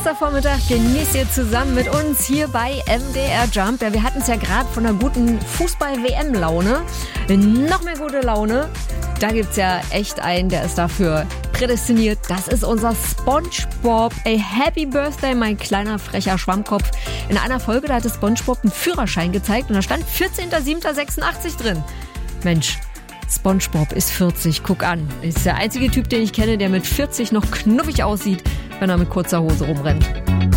Samstagvormittag genießt ihr zusammen mit uns hier bei MDR Jump. Ja, wir hatten es ja gerade von einer guten Fußball-WM-Laune. Noch mehr gute Laune. Da gibt es ja echt einen, der ist dafür prädestiniert. Das ist unser SpongeBob. Ey, Happy Birthday, mein kleiner frecher Schwammkopf. In einer Folge, da hatte SpongeBob einen Führerschein gezeigt und da stand 14.07.86 drin. Mensch, SpongeBob ist 40, guck an. Ist der einzige Typ, den ich kenne, der mit 40 noch knuffig aussieht, wenn er mit kurzer Hose rumrennt.